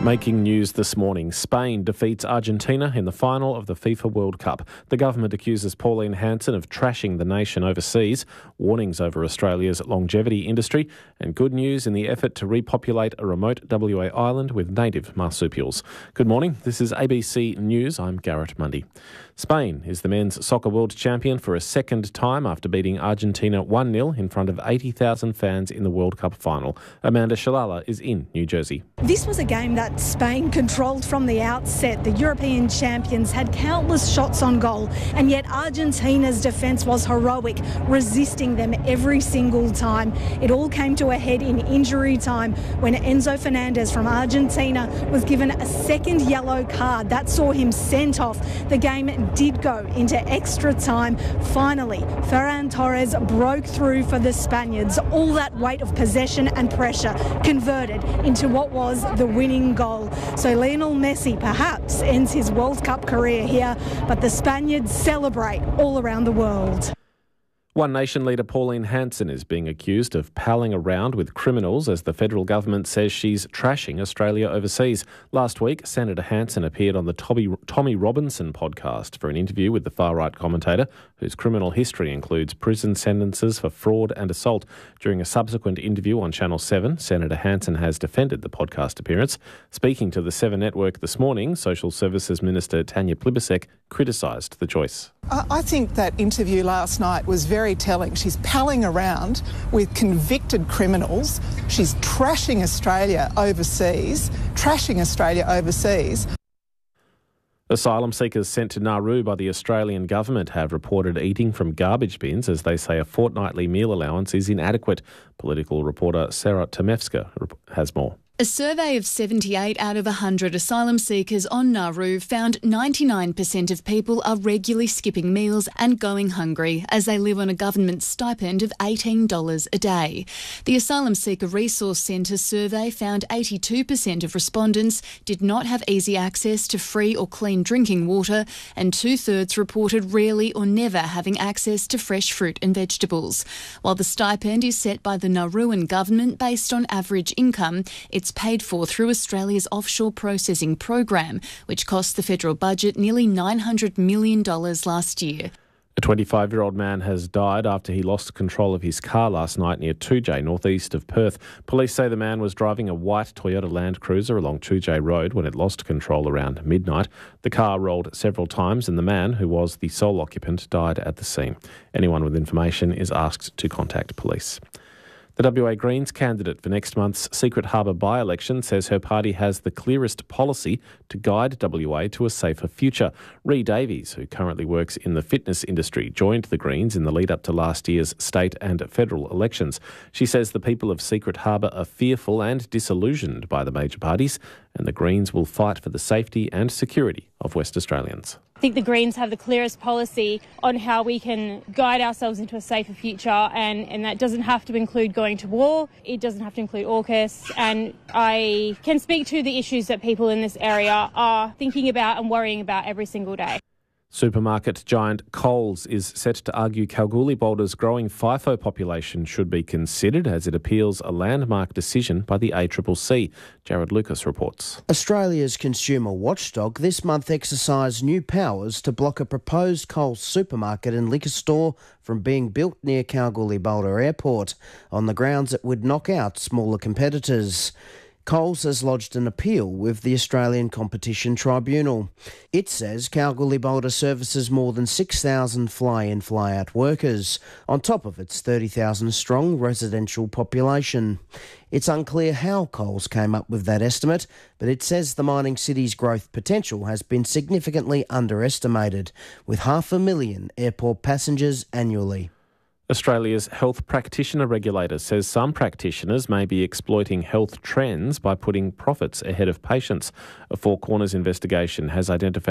Making news this morning, Spain defeats Argentina in the final of the FIFA World Cup. The government accuses Pauline Hanson of trashing the nation overseas, warnings over Australia's longevity industry, and good news in the effort to repopulate a remote WA island with native marsupials. Good morning, this is ABC News. I'm Garrett Mundy. Spain is the men's soccer world champion for a second time after beating Argentina 1-0 in front of 80,000 fans in the World Cup final. Amanda Shalala is in New Jersey. This was a game that Spain controlled from the outset. The European champions had countless shots on goal, and yet Argentina's defence was heroic, resisting them every single time. It all came to a head in injury time when Enzo Fernandez from Argentina was given a second yellow card. That saw him sent off. The game did go into extra time. Finally, Ferran Torres broke through for the Spaniards. All that weight of possession and pressure converted into what was the winning goal. So Lionel Messi perhaps ends his World Cup career here, but the Spaniards celebrate all around the world. One Nation leader Pauline Hanson is being accused of palling around with criminals as the federal government says she's trashing Australia overseas. Last week, Senator Hanson appeared on the Tommy Robinson podcast for an interview with the far-right commentator, whose criminal history includes prison sentences for fraud and assault. During a subsequent interview on Channel 7, Senator Hanson has defended the podcast appearance. Speaking to the 7 Network this morning, Social Services Minister Tanya Plibersek criticised the choice. I think that interview last night was very telling. She's palling around with convicted criminals. She's trashing Australia overseas. Asylum seekers sent to Nauru by the Australian government have reported eating from garbage bins as they say a fortnightly meal allowance is inadequate. Political reporter Sarah Temevska has more. A survey of 78 out of 100 asylum seekers on Nauru found 99% of people are regularly skipping meals and going hungry as they live on a government stipend of $18 a day. The Asylum Seeker Resource Centre survey found 82% of respondents did not have easy access to free or clean drinking water, and 2/3 reported rarely or never having access to fresh fruit and vegetables. While the stipend is set by the Nauruan government based on average income, it's paid for through Australia's offshore processing program, which cost the federal budget nearly $900 million last year. A 25-year-old man has died after he lost control of his car last night near 2J, northeast of Perth. Police say the man was driving a white Toyota Land Cruiser along 2J Road when it lost control around midnight. The car rolled several times and the man, who was the sole occupant, died at the scene. Anyone with information is asked to contact police. The WA Greens candidate for next month's Secret Harbour by-election says her party has the clearest policy to guide WA to a safer future. Ree Davies, who currently works in the fitness industry, joined the Greens in the lead-up to last year's state and federal elections. She says the people of Secret Harbour are fearful and disillusioned by the major parties, and the Greens will fight for the safety and security of West Australians. I think the Greens have the clearest policy on how we can guide ourselves into a safer future, and that doesn't have to include going to war, it doesn't have to include AUKUS, and I can speak to the issues that people in this area are thinking about and worrying about every single day. Supermarket giant Coles is set to argue Kalgoorlie-Boulder's growing FIFO population should be considered as it appeals a landmark decision by the ACCC. Jared Lucas reports. Australia's consumer watchdog this month exercised new powers to block a proposed Coles supermarket and liquor store from being built near Kalgoorlie-Boulder Airport on the grounds it would knock out smaller competitors. Coles has lodged an appeal with the Australian Competition Tribunal. It says Kalgoorlie-Boulder services more than 6,000 fly-in, fly-out workers, on top of its 30,000-strong residential population. It's unclear how Coles came up with that estimate, but it says the mining city's growth potential has been significantly underestimated, with 500,000 airport passengers annually. Australia's health practitioner regulator says some practitioners may be exploiting health trends by putting profits ahead of patients. A Four Corners investigation has identified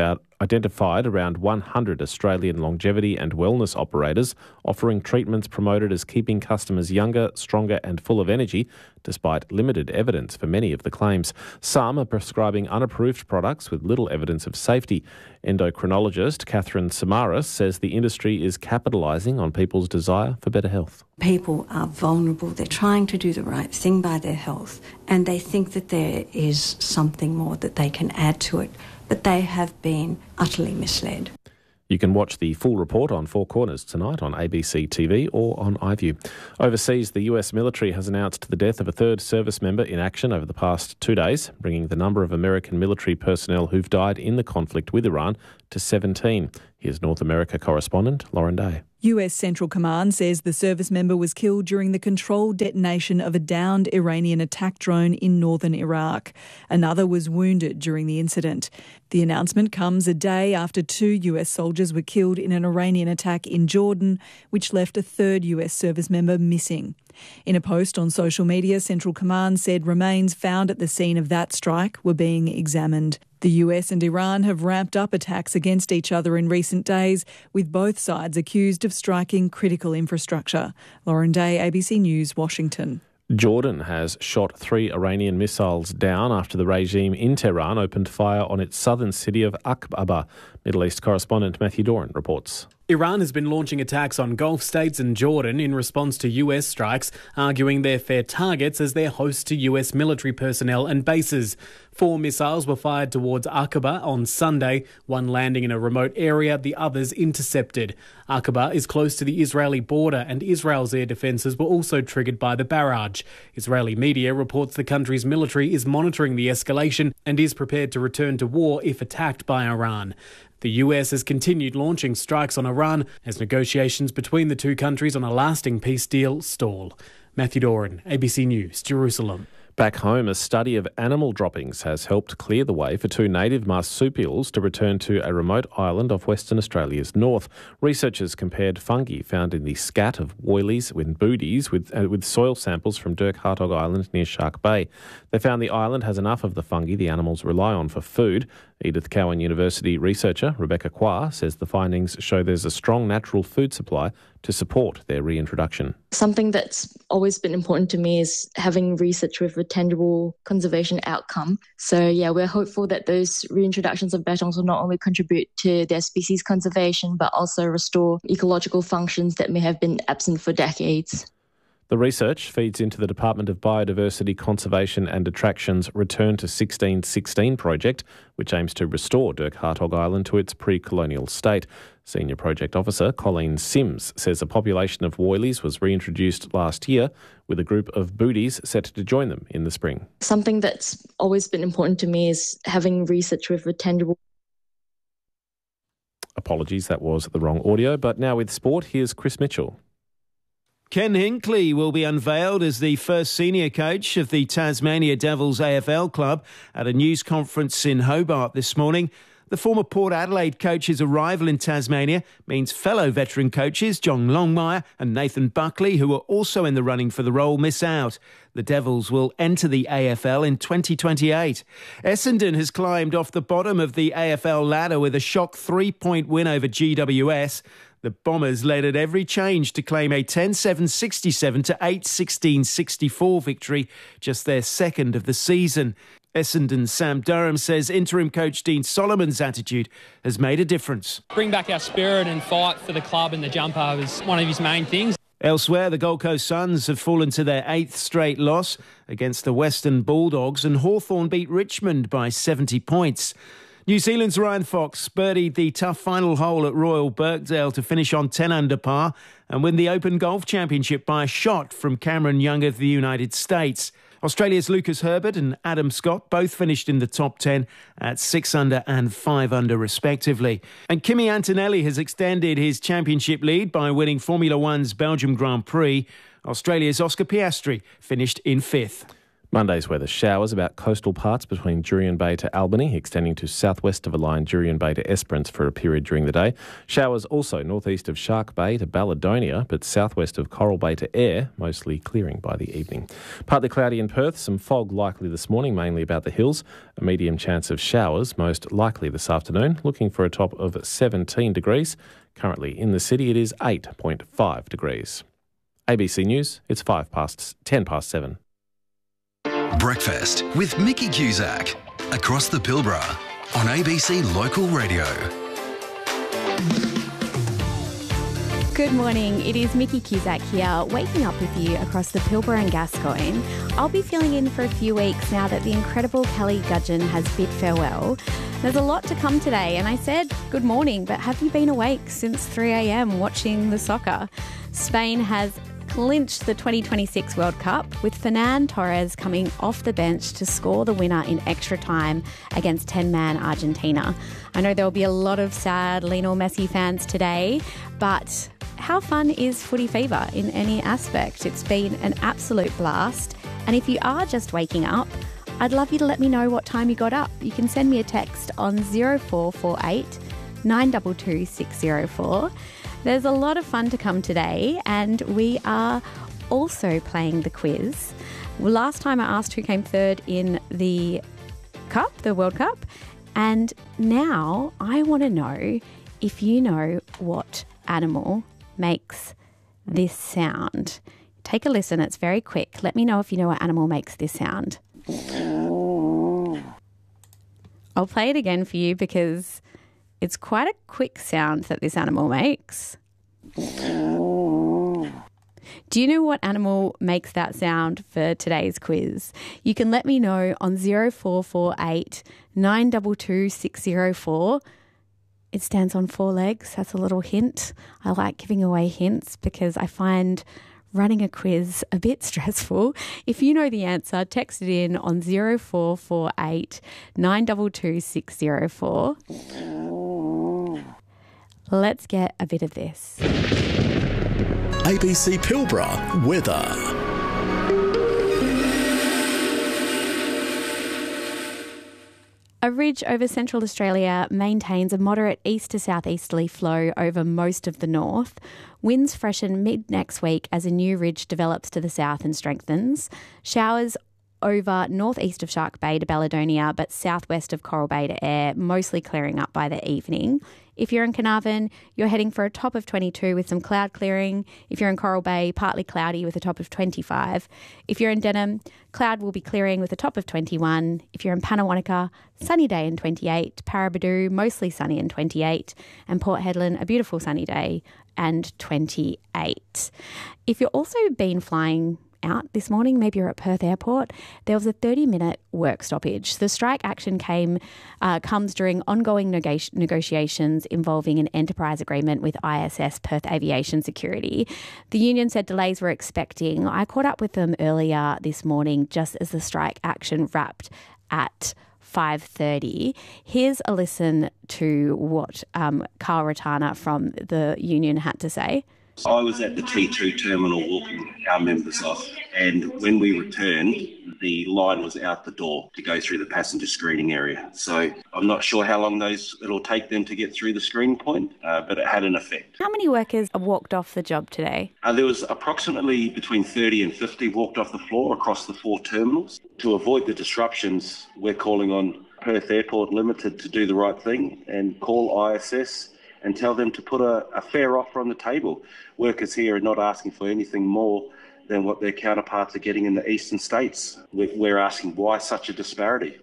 identified around 100 Australian longevity and wellness operators offering treatments promoted as keeping customers younger, stronger and full of energy, despite limited evidence for many of the claims. Some are prescribing unapproved products with little evidence of safety. Endocrinologist Catherine Samaras says the industry is capitalising on people's desire for better health. People are vulnerable. They're trying to do the right thing by their health, and they think that there is something more that they can add to it, but they have been utterly misled. You can watch the full report on Four Corners tonight on ABC TV or on iView. Overseas, the US military has announced the death of a third service member in action over the past 2 days, bringing the number of American military personnel who've died in the conflict with Iran to 17. Here's North America correspondent Lauren Day. US Central Command says the service member was killed during the controlled detonation of a downed Iranian attack drone in northern Iraq. Another was wounded during the incident. The announcement comes a day after 2 US soldiers were killed in an Iranian attack in Jordan, which left a third US service member missing. In a post on social media, Central Command said remains found at the scene of that strike were being examined. The US and Iran have ramped up attacks against each other in recent days, with both sides accused of striking critical infrastructure. Lauren Day, ABC News, Washington. Jordan has shot 3 Iranian missiles down after the regime in Tehran opened fire on its southern city of Aqaba. Middle East correspondent Matthew Doran reports. Iran has been launching attacks on Gulf states and Jordan in response to US strikes, arguing they're fair targets as they're host to US military personnel and bases. 4 missiles were fired towards Aqaba on Sunday, one landing in a remote area, the others intercepted. Aqaba is close to the Israeli border and Israel's air defences were also triggered by the barrage. Israeli media reports the country's military is monitoring the escalation and is prepared to return to war if attacked by Iran. The US has continued launching strikes on Iran as negotiations between the two countries on a lasting peace deal stall. Matthew Doran, ABC News, Jerusalem. Back home, a study of animal droppings has helped clear the way for 2 native marsupials to return to a remote island off Western Australia's north. Researchers compared fungi found in the scat of woylies and booties with soil samples from Dirk Hartog Island near Shark Bay. They found the island has enough of the fungi the animals rely on for food. Edith Cowan University researcher Rebecca Kwa says the findings show there's a strong natural food supply to support their reintroduction. Something that's always been important to me is having research with a tangible conservation outcome. So we're hopeful that those reintroductions of bettongs will not only contribute to their species conservation, but also restore ecological functions that may have been absent for decades. The research feeds into the Department of Biodiversity, Conservation and Attractions Return to 1616 project, which aims to restore Dirk Hartog Island to its pre-colonial state. Senior Project Officer Colleen Sims says a population of woylies was reintroduced last year, with a group of booties set to join them in the spring. Something that's always been important to me is having research with a tangible... Apologies, that was the wrong audio. But now with sport, here's Chris Mitchell. Ken Hinkley will be unveiled as the first senior coach of the Tasmania Devils AFL club at a news conference in Hobart this morning. The former Port Adelaide coach's arrival in Tasmania means fellow veteran coaches John Longmire and Nathan Buckley, who are also in the running for the role, miss out. The Devils will enter the AFL in 2028. Essendon has climbed off the bottom of the AFL ladder with a shock 3-point win over GWS. The Bombers led at every change to claim a 10-7-67 to 8-16-64 victory, just their second of the season. Essendon's Sam Durham says interim coach Dean Solomon's attitude has made a difference. Bring back our spirit and fight for the club and the jumper was one of his main things. Elsewhere, the Gold Coast Suns have fallen to their 8th straight loss against the Western Bulldogs, and Hawthorn beat Richmond by 70 points. New Zealand's Ryan Fox birdied the tough final hole at Royal Birkdale to finish on 10 under par and win the Open Golf Championship by a shot from Cameron Young of the United States. Australia's Lucas Herbert and Adam Scott both finished in the top 10 at 6 under and 5 under respectively. And Kimi Antonelli has extended his championship lead by winning Formula One's Belgium Grand Prix. Australia's Oscar Piastri finished in 5th. Monday's weather: showers about coastal parts between Jurien Bay to Albany, extending to southwest of a line Jurien Bay to Esperance for a period during the day. Showers also northeast of Shark Bay to Balladonia, but southwest of Coral Bay to Ayr, mostly clearing by the evening. Partly cloudy in Perth, some fog likely this morning, mainly about the hills. A medium chance of showers, most likely this afternoon, looking for a top of 17 degrees. Currently in the city it is 8.5 degrees. ABC News, it's 10 past 7. Breakfast with Mickey Cusack across the Pilbara on ABC Local Radio. Good morning, it is Mickey Cusack here, waking up with you across the Pilbara and Gascoyne. I'll be filling in for a few weeks now that the incredible Kelly Gudgeon has bid farewell. There's a lot to come today, and I said good morning, but have you been awake since 3 a.m. watching the soccer? Spain has clinched the 2026 World Cup, with Fernan Torres coming off the bench to score the winner in extra time against 10-man Argentina. I know there will be a lot of sad Lionel Messi fans today, but how fun is footy fever in any aspect? It's been an absolute blast. And if you are just waking up, I'd love you to let me know what time you got up. You can send me a text on 0448 922 604. There's a lot of fun to come today, and we are also playing the quiz. Last time I asked who came third in the Cup, the World Cup, and now I want to know if you know what animal makes this sound. Take a listen, it's very quick. Let me know if you know what animal makes this sound. I'll play it again for you because it's quite a quick sound that this animal makes. Do you know what animal makes that sound for today's quiz? You can let me know on 0448 922 604. It stands on 4 legs. That's a little hint. I like giving away hints because I find running a quiz a bit stressful. If you know the answer, text it in on 0448 922 604. Let's get a bit of this. ABC Pilbara weather. A ridge over central Australia maintains a moderate east to southeasterly flow over most of the north. Winds freshen mid next week as a new ridge develops to the south and strengthens. Showers over northeast of Shark Bay to Balladonia, but southwest of Coral Bay to Ayr, mostly clearing up by the evening. If you're in Carnarvon, you're heading for a top of 22 with some cloud clearing. If you're in Coral Bay, partly cloudy with a top of 25. If you're in Denham, cloud will be clearing with a top of 21. If you're in Pannawonica, sunny day and 28. Paraburdoo, mostly sunny and 28. And Port Hedland, a beautiful sunny day and 28. If you're also been flying out this morning, maybe you're at Perth Airport, there was a 30-minute work stoppage. The strike action comes during ongoing negotiations involving an enterprise agreement with ISS Perth Aviation Security. The union said delays were expecting. I caught up with them earlier this morning just as the strike action wrapped at 5:30. Here's a listen to what Carl Ratana from the union had to say. I was at the T2 terminal walking our members off, and when we returned, the line was out the door to go through the passenger screening area. So I'm not sure how long it'll take them to get through the screening point, but it had an effect. How many workers walked off the job today? There was approximately between 30 and 50 walked off the floor across the 4 terminals. To avoid the disruptions, we're calling on Perth Airport Limited to do the right thing and call ISS and tell them to put a fair offer on the table. Workers here are not asking for anything more than what their counterparts are getting in the eastern states. We're asking why such a disparity.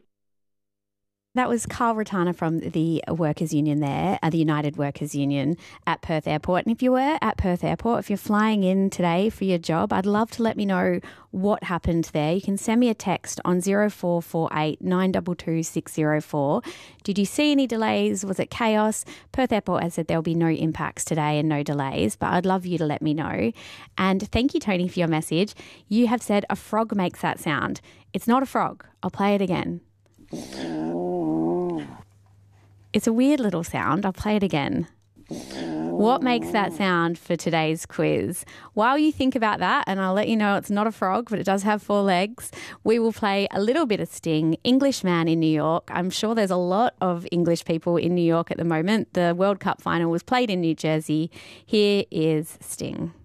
That was Carl Ratana from the Workers' Union there, the United Workers' Union at Perth Airport. And if you were at Perth Airport, if you're flying in today for your job, I'd love to let me know what happened there. You can send me a text on 0448 922 604. Did you see any delays? Was it chaos? Perth Airport has said there'll be no impacts today and no delays, but I'd love you to let me know. And thank you, Tony, for your message. You have said a frog makes that sound. It's not a frog. I'll play it again. It's a weird little sound. I'll play it again. What makes that sound for today's quiz? While you think about that, and I'll let you know it's not a frog, but it does have 4 legs, we will play a little bit of Sting, Englishman in New York. I'm sure there's a lot of English people in New York at the moment. The World Cup final was played in New Jersey. Here is Sting.